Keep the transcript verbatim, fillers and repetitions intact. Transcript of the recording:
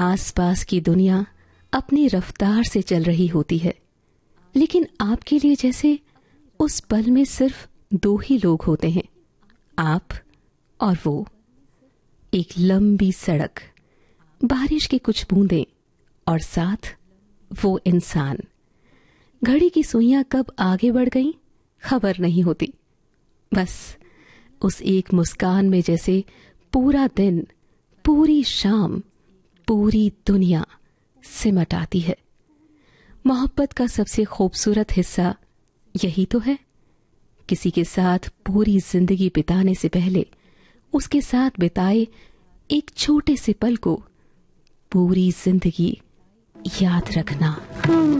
आसपास की दुनिया अपनी रफ्तार से चल रही होती है, लेकिन आपके लिए जैसे उस पल में सिर्फ दो ही लोग होते हैं, आप और वो। एक लंबी सड़क, बारिश की कुछ बूंदें और साथ वो इंसान। घड़ी की सुइयां कब आगे बढ़ गईं खबर नहीं होती। बस उस एक मुस्कान में जैसे पूरा दिन, पूरी शाम, पूरी दुनिया सिमट आती है। मोहब्बत का सबसे खूबसूरत हिस्सा यही तो है, किसी के साथ पूरी जिंदगी बिताने से पहले उसके साथ बिताए एक छोटे से पल को पूरी जिंदगी याद रखना।